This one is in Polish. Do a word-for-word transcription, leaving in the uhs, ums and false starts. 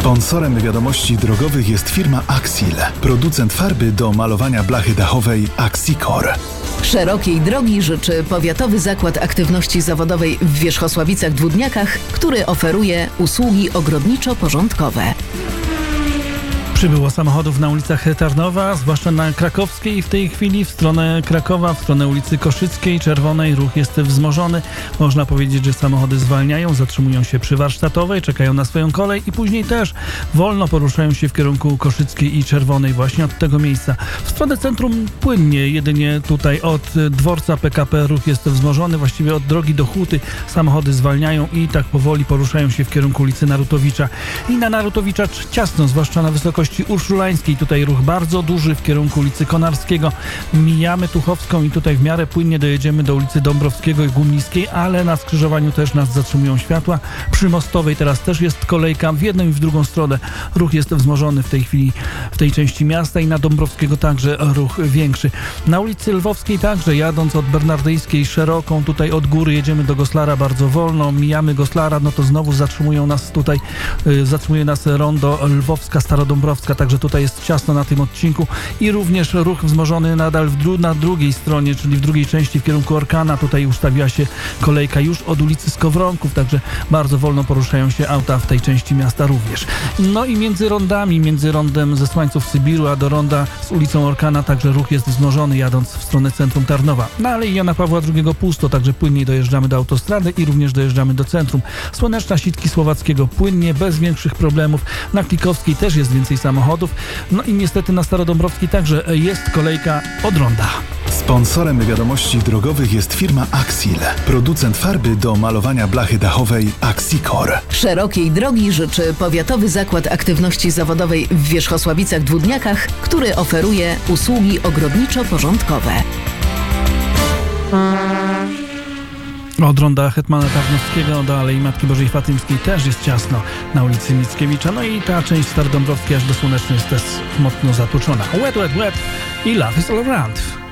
Sponsorem wiadomości drogowych jest firma Axil, producent farby do malowania blachy dachowej Axicor. Szerokiej drogi życzy Powiatowy Zakład Aktywności Zawodowej w Wierzchosławicach-Dwódniakach, który oferuje usługi ogrodniczo-porządkowe. Przybyło samochodów na ulicach Tarnowa, zwłaszcza na Krakowskiej. W tej chwili w stronę Krakowa, w stronę ulicy Koszyckiej, Czerwonej ruch jest wzmożony. Można powiedzieć, że samochody zwalniają, zatrzymują się przy Warsztatowej, czekają na swoją kolej i później też wolno poruszają się w kierunku Koszyckiej i Czerwonej właśnie od tego miejsca. W stronę centrum płynnie, jedynie tutaj od dworca P K P ruch jest wzmożony, właściwie od drogi do Huty samochody zwalniają i tak powoli poruszają się w kierunku ulicy Narutowicza. I na Narutowicza ciasno, zwłaszcza na wysokości Urszulańskiej. Tutaj ruch bardzo duży w kierunku ulicy Konarskiego. Mijamy Tuchowską i tutaj w miarę płynnie dojedziemy do ulicy Dąbrowskiego i Gumniskiej, ale na skrzyżowaniu też nas zatrzymują światła. Przy Mostowej teraz też jest kolejka w jedną i w drugą stronę. Ruch jest wzmożony w tej chwili w tej części miasta i na Dąbrowskiego także ruch większy. Na ulicy Lwowskiej także, jadąc od Bernardyjskiej szeroką, tutaj od góry jedziemy do Goslara bardzo wolno. Mijamy Goslara, no to znowu zatrzymują nas tutaj, yy, zatrzymuje nas rondo Lwowska, Starodąbrowska. Także tutaj jest ciasno na tym odcinku i również ruch wzmożony nadal w dru- na drugiej stronie, czyli w drugiej części w kierunku Orkana. Tutaj ustawiła się kolejka już od ulicy Skowronków, także bardzo wolno poruszają się auta w tej części miasta również. No i między rondami, między rondem ze Słańców Sybiru, a do ronda z ulicą Orkana także ruch jest wzmożony jadąc w stronę centrum Tarnowa. No ale Jana Pawła drugiego pusto, także płynniej dojeżdżamy do autostrady i również dojeżdżamy do centrum. Słoneczna Sitki Słowackiego płynnie, bez większych problemów. Na Klikowskiej też jest więcej samochodów. No i niestety na Starodąbrowskiej także jest kolejka od ronda. Sponsorem wiadomości drogowych jest firma Axil, producent farby do malowania blachy dachowej Axicor. Szerokiej drogi życzy Powiatowy Zakład Aktywności Zawodowej w Wierzchosławicach-Dwódniakach, który oferuje usługi ogrodniczo-porządkowe. Od ronda Hetmana Tarnowskiego do Alei Matki Bożej Fatymskiej też jest ciasno na ulicy Mickiewicza. No i ta część Starodąbrowskiej aż do Słonecznej jest też mocno zatłoczona. Wet, wet, wet i Love is all around.